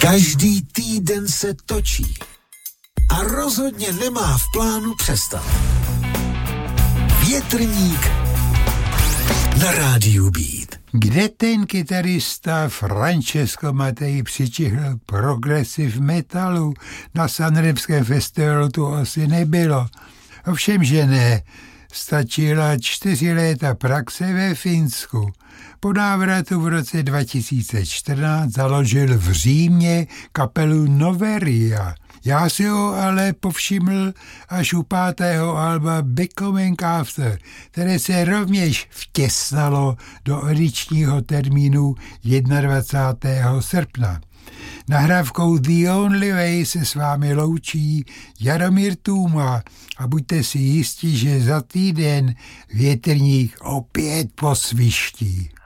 Každý týden se točí a rozhodně nemá v plánu přestat. Větrník na rádiu Beat. Kde ten kytarista Francesco Mattei přičihl progressive metalu? Na Sanremském festivalu to asi nebylo. Ovšem, že ne. Stačila 4 léta praxe ve Finsku. Po návratu v roce 2014 založil v Římě kapelu Noveria. Já si ho ale povšiml až u 5. alba Becoming After, které se rovněž vtěsnalo do edičního termínu 21. srpna. Nahrávkou The Only Way se s vámi loučí Jaromír Tůma a buďte si jistí, že za týden Větrník opět posviští.